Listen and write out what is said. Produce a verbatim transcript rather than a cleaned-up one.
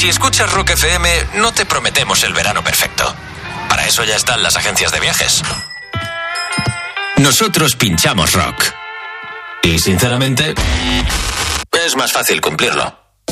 Si escuchas Rock F M, no te prometemos el verano perfecto. Para eso ya están las agencias de viajes. Nosotros pinchamos rock. Y sinceramente, es más fácil cumplirlo.